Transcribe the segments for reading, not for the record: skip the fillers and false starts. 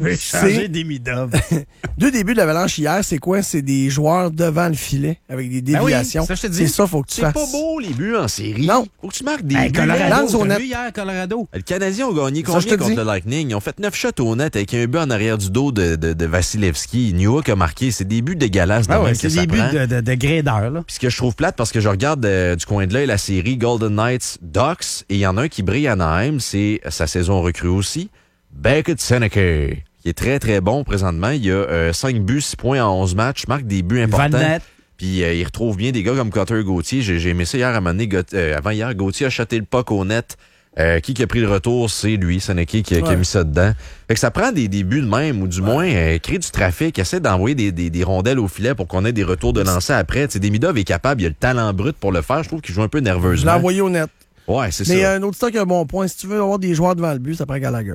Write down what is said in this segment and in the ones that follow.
veut changer d'Emidov. Deux débuts de l'Avalanche hier, c'est quoi? C'est des joueurs devant le filet avec des déviations. Ben oui, ça, je te dis. C'est ça, faut que tu fasses. C'est pas beau, les buts en série. Non. Faut que tu marques des Hey, buts. lance au Colorado, net. hier, Colorado. Le Canadien a gagné Ça, je combien te contre dis. le Lightning? Ils ont fait 9 shots au net avec un but en arrière du dos de Vasilevski. Newhook a marqué. C'est des buts dégueulasses de Ah même ouais, que c'est ça des buts prend. de graideur, là. Puis ce que je trouve plate, parce que je regarde du coin de l'œil la série Golden Knights Ducks, et il y en a un qui brille à Anaheim, c'est sa saison recrue aussi, Beckett Seneke, qui est très très bon présentement. Il a 5 buts, 6 points en 11 matchs, marque des buts importants. Van-Net. Puis il retrouve bien des gars comme Cutter Gauthier. J'ai aimé ça hier à un moment donné. Avant-hier, Gauthier a chaté le puck au net. Qui a pris le retour, c'est lui, Seneke, qui a mis ça dedans. Fait que ça prend des buts de même, ou du moins créer du trafic, essaie d'envoyer des rondelles au filet pour qu'on ait des retours de lancer après. Demidov est capable, il a le talent brut pour le faire. Je trouve qu'il joue un peu Je nerveusement. l'ai envoyé au net. Ouais, c'est Mais ça. un autre stock qui a un bon point. Si tu veux avoir des joueurs devant le but, ça prend Gallagher.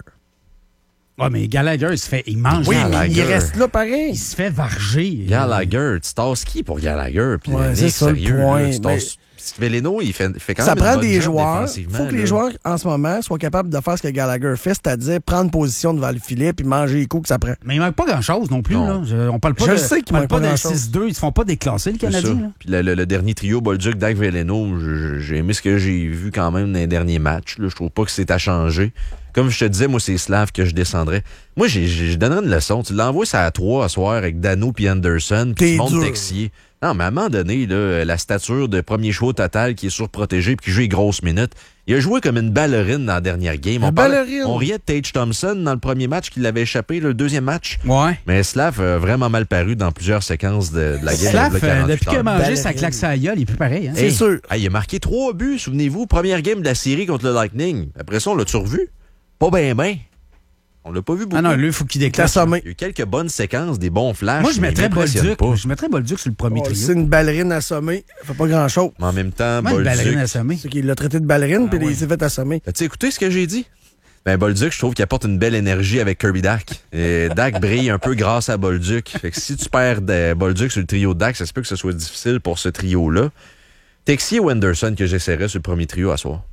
Ouais, mais Gallagher, il mange. Oui, Gallagher. mais il reste là pareil. Il se fait varger. Gallagher, tu tasses qui pour Gallagher? Puis Ouais, Nick, c'est ça le sérieux, point, là, tu tasses- Veleno, il fait quand Ça même une prend bonne des job joueurs. Il défensivement, faut que les là. joueurs, en ce moment, soient capables de faire ce que Gallagher fait, c'est-à-dire prendre position devant le filet puis manger les coups que ça prend. Mais il manque pas grand-chose non plus. Non. Là. On parle pas Je de, sais qu'il on manque parle pas pas de grand-chose. 6-2. Ils se font pas déclasser, le C'est ça. Canadien. Là. Puis le dernier trio, Bolduc, Dak, Veleno, j'ai aimé ce que j'ai vu quand même dans les derniers matchs. Là. Je trouve pas que c'est à changer. Comme je te disais, moi, c'est Slav que je descendrais. Moi, je donnerais une leçon. Tu l'envoies ça à 3 à soir avec Dano puis Anderson, puis T'es tu montes dur. Texier. Non, mais à un moment donné, là, la stature de premier choix total qui est surprotégé puis qui joue les grosses minutes, il a joué comme une ballerine dans la dernière game. Ballerine. On riait de Tage Thompson dans le premier match qu'il avait échappé, le deuxième match. Ouais. Mais Slav a vraiment mal paru dans plusieurs séquences de la game. Slav, de 48 depuis qu'il a heures. mangé sa Ballerine. claque sa gueule, il est plus pareil. Hein? C'est sûr. Il a marqué 3 buts, souvenez-vous. Première game de la série contre le Lightning. Après ça, on l'a-tu revu? Pas bien. On l'a pas vu beaucoup. Ah non, lui, il faut qu'il déclasse. Assommé. Il y a eu quelques bonnes séquences, des bons flashs. Moi, je mais il mettrais m'impressionne Bolduc. pas. Je mettrais Bolduc sur le premier Oh, trio. c'est une ballerine assommée. Il fait pas grand-chose. Mais en même temps, Moi, une ballerine Bolduc... assommée. C'est qu'il l'a traité de ballerine puis ouais. il s'est fait assommer. As-tu écouté ce que j'ai dit? Ben, Bolduc, je trouve qu'il apporte une belle énergie avec Kirby Dack. Et Dack brille un peu grâce à Bolduc. Fait que si tu perds Bolduc sur le trio de Dack, ça se peut que ce soit difficile pour ce trio-là. Texier ou Anderson que j'essaierais sur le premier trio à soir.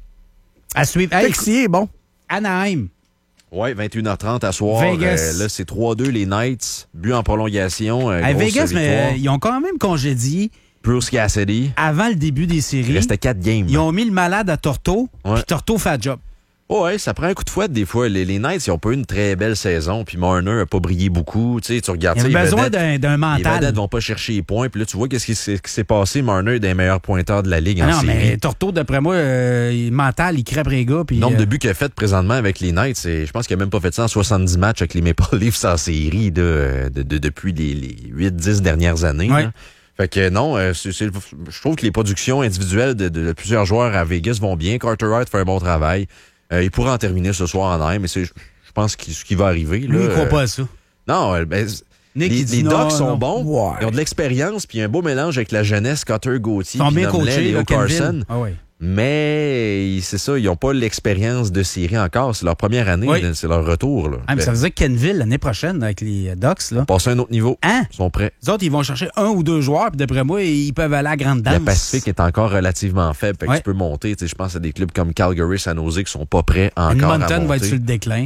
À suivre. Hey, Texier est bon. Anaheim. Ouais, 21h30 à soir. Vegas. Là, c'est 3-2 les Knights. But en prolongation. À grosse Vegas, victoire. mais ils ont quand même congédié Bruce Cassidy. avant le début des Il séries. restait 4 games. Ils ont mis le malade à Torto, Ouais. puis Torto fait le job. Oh ouais, ça prend un coup de fouette des fois. Les Knights, ils ont pas eu une très belle saison. Puis Marner a pas brillé beaucoup. Tu sais, tu regardes Il y ça, a les besoin vedettes- d'un Les mental. vedettes vont pas chercher les points. Puis là, tu vois qu'est-ce qui s'est passé. Marner est des meilleurs pointeurs de la Ligue en Non, mais série. Torto, d'après moi, mental, il crève les gars. Puis, Le nombre de buts qu'il a fait présentement avec les Knights, je pense qu'il a même pas fait ça en 70 matchs avec les Maple Leafs en série depuis les 8-10 dernières années. Ouais. Là. Fait que non, je trouve que les productions individuelles de plusieurs joueurs à Vegas vont bien. Carter Wright fait un bon travail. Il pourra en terminer ce soir en Anaheim, mais je pense que ce qui va arriver. lui, là, il croit pas à ça. Non, Nick, il les dit Ducks non, sont non. bons, Ouais. ils ont de l'expérience, puis un beau mélange avec la jeunesse, Cutter, Gauthier, Ils sont puis bien Nomley, coachés, Leo là, Kenville. Carson. Ah ouais. Mais c'est ça, ils n'ont pas l'expérience de série encore. C'est leur première année, Oui. là, c'est leur retour. Là. Ah, mais ça veut dire que Kenville, l'année prochaine, avec les Ducks, là, Passer à un autre niveau. hein? Ils sont prêts. Les autres, ils vont chercher 1 ou 2 joueurs, puis d'après moi, ils peuvent aller à la grande danse. Le Pacifique est encore relativement faible, fait que Ouais. tu peux monter. Tu sais, je pense à des clubs comme Calgary, San Jose qui sont pas prêts encore à Edmonton monter. va être sur le déclin.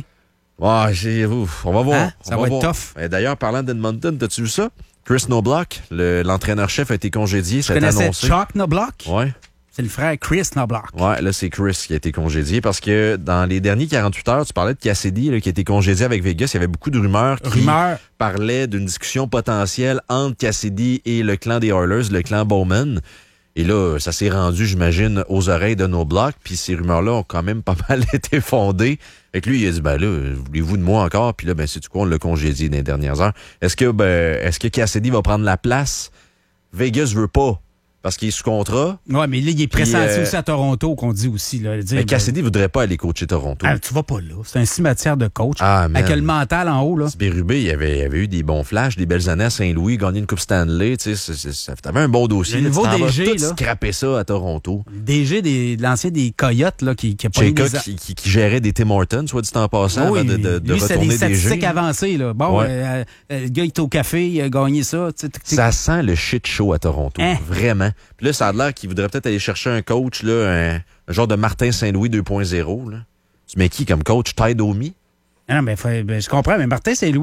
Ouais, on va voir. Hein? Ça On va être voir. tough. Et d'ailleurs, parlant d'Edmonton, t'as-tu vu ça? Chris Knobloch, l'entraîneur-chef, a été congédié. Je Ça a été connaissais annoncé. Chuck Knobloch. Ouais. C'est le frère Chris Knobloch. Ouais, là, c'est Chris qui a été congédié parce que dans les derniers 48 heures, tu parlais de Cassidy là, qui a été congédié avec Vegas. Il y avait beaucoup de rumeurs qui parlaient d'une discussion potentielle entre Cassidy et le clan des Oilers, le clan Bowman. Et là, ça s'est rendu, j'imagine, aux oreilles de Knobloch. Puis ces rumeurs-là ont quand même pas mal été fondées. Fait que lui, il a dit, ben là, voulez-vous de moi encore? Puis là, ben, c'est-tu quoi, on l'a congédié dans les dernières heures. Est-ce que Cassidy va prendre la place? Vegas veut pas. Parce qu'il est sous contrat. Ouais, mais là, il est pressenti aussi à Toronto, qu'on dit aussi. Là, dire, Mais Cassidy voudrait pas aller coacher Toronto. Ah, tu vas pas là. C'est un cimetière de coach. Ah, man. Avec le mental en haut, là. Bérubé, il avait eu des bons flashs, des belles années à Saint-Louis, gagné une Coupe Stanley. Tu sais, t'avais un bon dossier. Le là, nouveau tu t'en vas DG, tout là. scraper ça à Toronto. Le DG de l'ancien des Coyotes, là, qui a pas eu Jacob des... qui gérait des Tim Hortons, soit dit en passant, Oui, avant de lui, c'était retourner des statistiques DG. avancées, là. Bon, Ouais. le gars, il est au café, il a gagné ça. Ça sent le shit show à Toronto, Hein? vraiment. Puis là, ça a l'air qu'il voudrait peut-être aller chercher un coach, là, un genre de Martin Saint-Louis 2.0. Là. Tu mets qui comme coach? Ty Domi? Non, mais je comprends, mais Martin Saint-Louis,